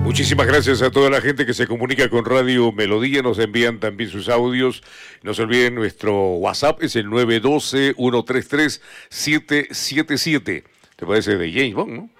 Muchísimas gracias a toda la gente que se comunica con Radio Melodía, nos envían también sus audios. No se olviden, nuestro WhatsApp es el 912-133-777. ¿Te parece de James Bond, no?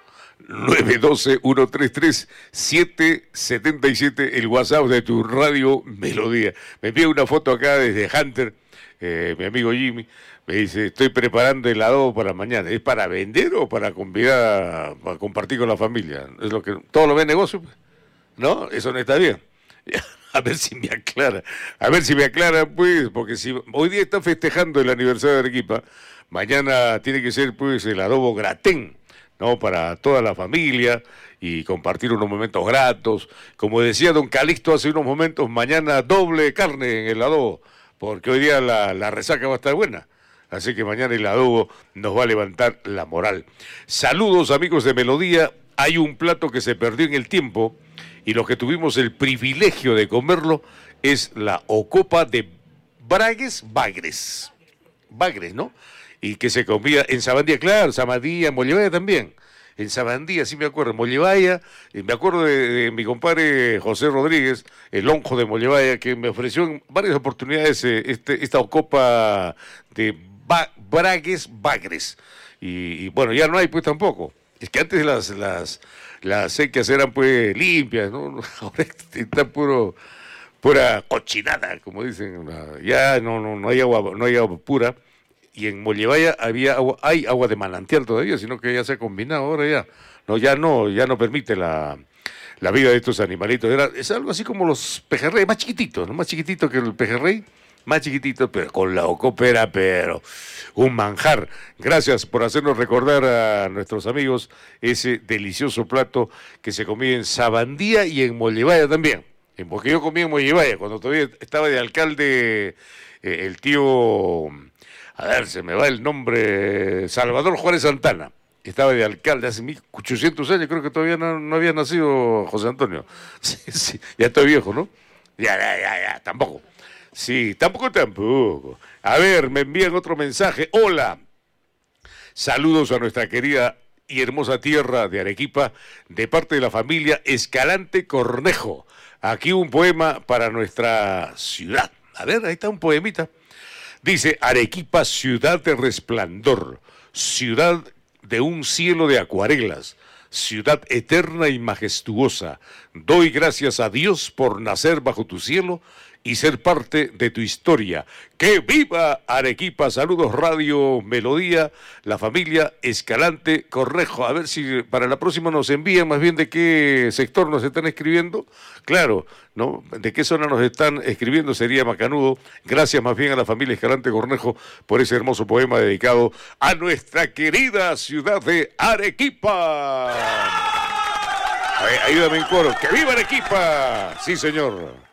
912-133-777, el WhatsApp de tu Radio Melodía. Me envía una foto acá desde Hunter, mi amigo Jimmy. Me dice, estoy preparando el adobo para mañana. ¿Es para vender o para convidar, para compartir con la familia? Es lo que todo lo ve negocio, pues. ¿No? Eso no está bien. A ver si me aclara. A ver si me aclara, pues, porque si hoy día está festejando el aniversario de Arequipa, mañana tiene que ser, pues, el adobo gratén, ¿no? Para toda la familia y compartir unos momentos gratos. Como decía don Calixto hace unos momentos, mañana doble carne en el adobo, porque hoy día la resaca va a estar buena. Así que mañana el adobo nos va a levantar la moral. Saludos, amigos de Melodía. Hay un plato que se perdió en el tiempo y los que tuvimos el privilegio de comerlo es la ocopa de Bagres, ¿no? Y que se comía en Sabandía, claro, Sabandía, en Mollevaya también. En Sabandía, sí me acuerdo, en Mollevaya, me acuerdo de mi compadre José Rodríguez, el lonjo de Mollevaya, que me ofreció en varias oportunidades esta ocopa de Bagres. Y bueno, ya no hay pues tampoco. Es que antes las sequías eran pues limpias, ¿no? Ahora está pura cochinada, como dicen. Ya no hay agua pura. Y en Mollevaya hay agua de manantial todavía, sino que ya se ha combinado ahora ya. Ya no permite la vida de estos animalitos. Es algo así como los pejerrey, más chiquititos, ¿no? Más chiquitito que el pejerrey. Más chiquitito, pero con la ocopa era, pero un manjar. Gracias por hacernos recordar a nuestros amigos ese delicioso plato que se comía en Sabandía y en Mollevaya también. Porque yo comí en Mollevaya, cuando todavía estaba de alcalde el tío, a ver, se me va el nombre, Salvador Juárez Santana. Estaba de alcalde hace 1800 años, creo que todavía no había nacido José Antonio. Sí, ya estoy viejo, ¿no? Ya, tampoco. Sí, tampoco. A ver, me envían otro mensaje. Hola. Saludos a nuestra querida y hermosa tierra de Arequipa, de parte de la familia Escalante Cornejo. Aquí un poema para nuestra ciudad. A ver, ahí está un poemita. Dice, Arequipa, ciudad de resplandor, ciudad de un cielo de acuarelas, ciudad eterna y majestuosa. Doy gracias a Dios por nacer bajo tu cielo y ser parte de tu historia. ¡Que viva Arequipa! Saludos, Radio Melodía, la familia Escalante Cornejo. A ver si para la próxima nos envían más bien de qué sector nos están escribiendo. Claro, ¿no? De qué zona nos están escribiendo sería macanudo. Gracias más bien a la familia Escalante Cornejo por ese hermoso poema dedicado a nuestra querida ciudad de Arequipa. Ayúdame en coro. ¡Que viva Arequipa! Sí, señor.